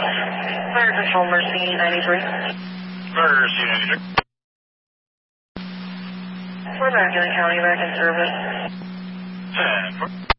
Fire Control, Mercy 93. Mercy 93. Fort Magdalene County, American Service. 10-4.